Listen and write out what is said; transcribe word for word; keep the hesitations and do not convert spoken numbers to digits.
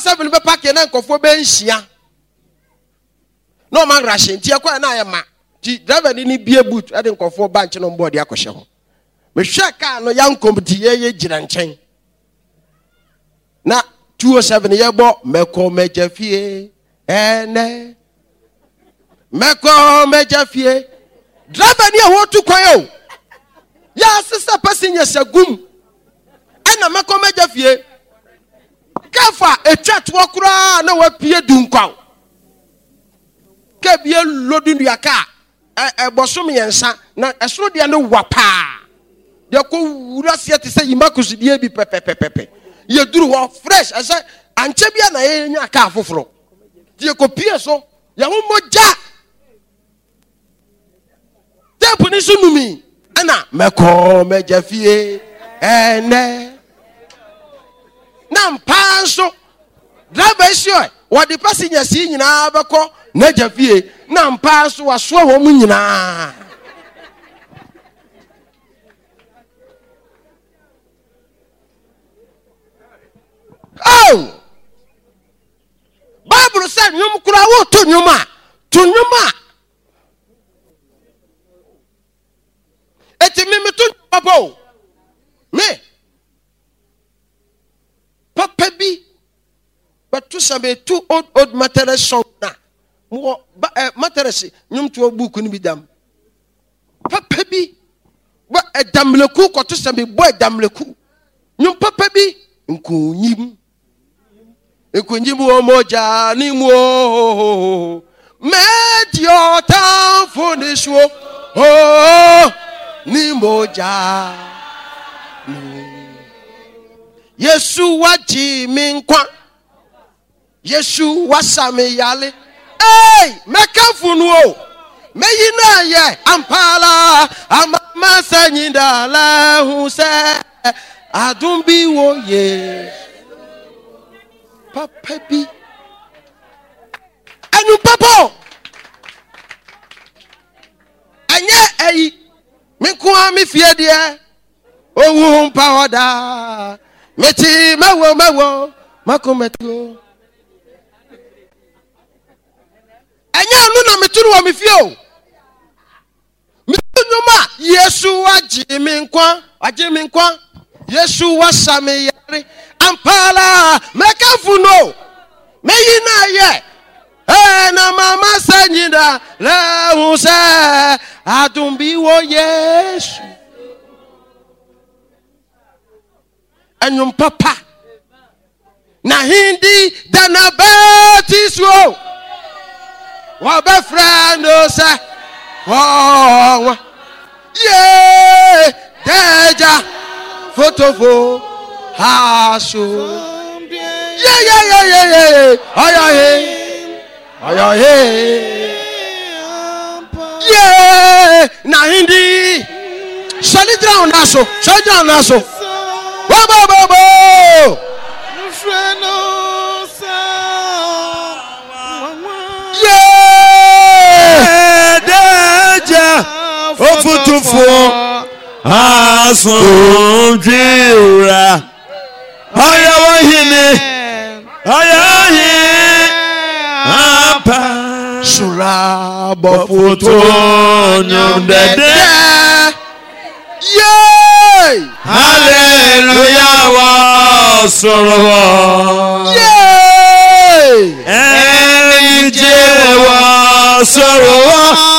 seven be pack na nkofo be nhia no man ration ti akwa na ya ma ti driver ni bie boot e de nkofo bank no board akɔhye ho me hwɛ car no yankom ti ye ye gira nkyɛn na two oh seven ye bo meko mejafie ene meko mejafie driver ni e ho tu kwan o ya sister passenger sagum ena meko mejafie kafa etwa to kura na wapie dunkwan ka bie lodin ya ka e bosom yensa na esoro de no wapa de ko wura se te se yimakusu de bi pepepepe ye duru wo fresh ase anche bia na ye nya ka afoforo de ko pie so ya ho moja tempo ni sunumi ana meko mejafie ene na mpanso driver sio what the passenger see nyina beko na jafie na mpanso waso wo mu nyina oh Bible said nyum kura wo to nyuma to nyuma eti me me to papa me papa bi but to some two old old mattress song na mo mattress nyum to book ni bi dam papa bi ba edamleku ko to some boy edamleku nyum papa bi nkunyim nkunyim wo moja ni mo medio tan fonisho oh ni moja Yesu waji minkwa Yesu wasame yale hey mekafunu o meyina ye ampala amama sanyinda la huse adumbi wo ye papa bi anu papa anye ayi minkwa mi fie de owu mpa oda meti mawo mawo makometo anya nu na meturu wa mefio metuma Yesu aji mi nkwa aji mi nkwa Yesu wasame yare ampala mekafuno meyina ye eh na mama sanyida la husa adumbi wo Yesu anyum papa na hindi dana batiswo wa be friend o say oh yeah deja photo fo haso yeah yeah yeah yeah yeah aya he aya he yeah na hindi solid round naso solid round naso bo bo bo bo friend o Ofutufo asundira aya wahine aya hi apa sura bofuto nyondede yay hallelujah wa soro yay enje wa soro